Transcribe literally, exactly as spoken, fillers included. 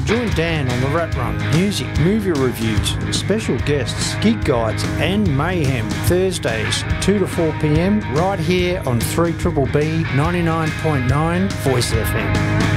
Join Dan on the Rat Run, music, movie reviews, special guests, gig guides and mayhem Thursdays two to four p m right here on three B B B ninety-nine point nine Voice F M.